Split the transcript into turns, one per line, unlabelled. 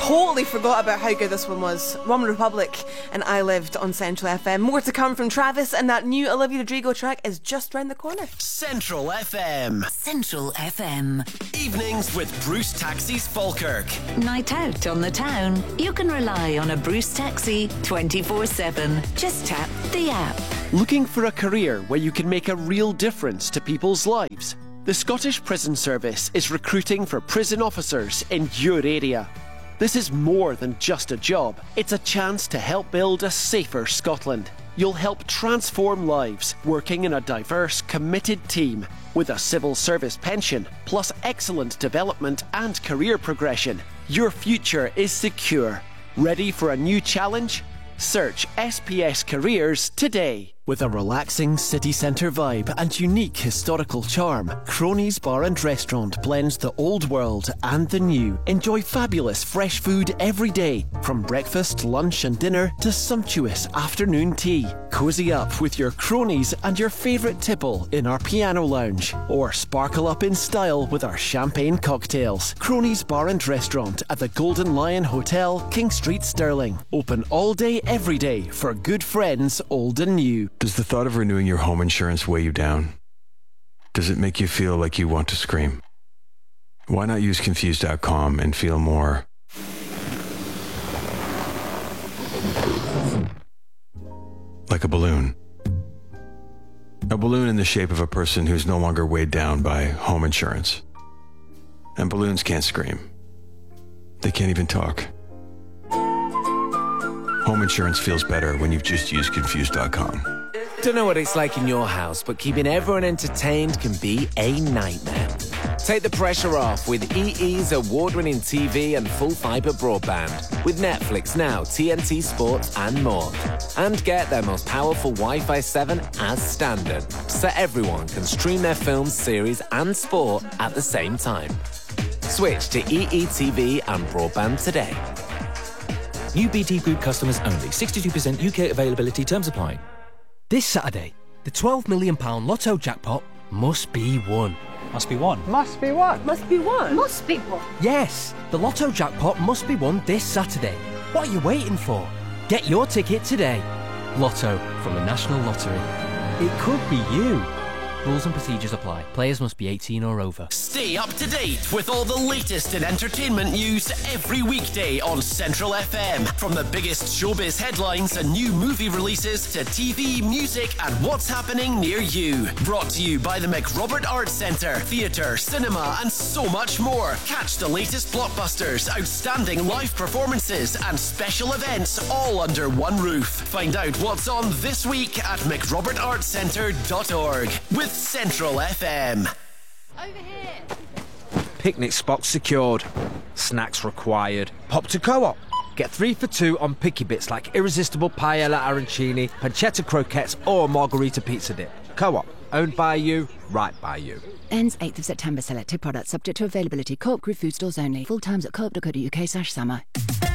totally forgot about how good this one was. One Republic and I Lived on Central FM. More to come from Travis, and that new Olivia Rodrigo track is just round the corner.
Central FM.
Central FM.
Evenings with Bruce Taxis Falkirk.
Night out on the town. You can rely on a Bruce Taxi 24/7. Just tap the app.
Looking for a career where you can make a real difference to people's lives? The Scottish Prison Service is recruiting for prison officers in your area. This is more than just a job. It's a chance to help build a safer Scotland. You'll help transform lives working in a diverse, committed team with a civil service pension, plus excellent development and career progression. Your future is secure. Ready for a new challenge? Search SPS Careers today. With a relaxing city centre vibe and unique historical charm, Cronies Bar and Restaurant blends the old world and the new. Enjoy fabulous fresh food every day, from breakfast, lunch and dinner to sumptuous afternoon tea. Cozy up with your cronies and your favourite tipple in our piano lounge, or sparkle up in style with our champagne cocktails. Cronies Bar and Restaurant at the Golden Lion Hotel, King Street, Stirling. Open all day, every day for good friends, old and new.
Does the thought of renewing your home insurance weigh you down? Does it make you feel like you want to scream? Why not use Confused.com and feel more like a balloon? A balloon in the shape of a person who's no longer weighed down by home insurance. And balloons can't scream. They can't even talk. Home insurance feels better when you've just used Confused.com.
Don't know what it's like in your house, but keeping everyone entertained can be a nightmare. Take the pressure off with EE's award-winning TV and full fibre broadband. With Netflix Now, TNT Sports and more. And get their most powerful Wi-Fi 7 as standard, so everyone can stream their films, series and sport at the same time. Switch to EE TV and broadband today.
New BT Group customers only. 62% UK availability. Terms apply.
This Saturday, the £12 million Lotto jackpot must be won.
Must be won.
Must be what?
Must be one.
Must be one.
Yes, the Lotto jackpot must be won this Saturday. What are you waiting for? Get your ticket today. Lotto from the National Lottery. It could be you. Rules and procedures apply. Players must be 18 or over.
Stay up to date with all the latest in entertainment news every weekday on Central FM. From the biggest showbiz headlines and new movie releases to TV, music and what's happening near you. Brought to you by the McRobert Arts Centre, theatre, cinema and so much more. Catch the latest blockbusters, outstanding live performances and special events all under one roof. Find out what's on this week at mcrobertartscentre.org. With Central FM.
Over here.
Picnic spots secured. Snacks required. Pop to Co-op. Get 3 for 2 on picky bits like irresistible paella arancini, pancetta croquettes or margarita pizza dip. Co-op. Owned by you, right by you.
Ends 8th of September. Selected products subject to availability. Co-op Group food stores only. Full times at co-op.co.uk/summer.